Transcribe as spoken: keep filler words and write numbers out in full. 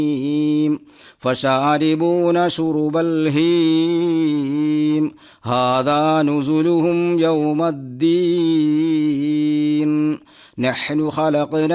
فشاربون شرب الهيم هذا نزلهم يوم الدين نحن خلقنا